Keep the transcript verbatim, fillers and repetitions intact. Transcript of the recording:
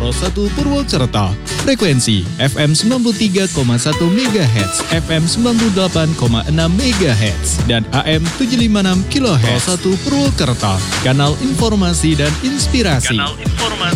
satu Purwokerto. Frekuensi F M sembilan puluh tiga koma satu megahertz, F M sembilan puluh delapan koma enam megahertz, dan A M tujuh ratus lima puluh enam kilohertz. satu Purwokerto, kanal informasi dan inspirasi. Kanal informasi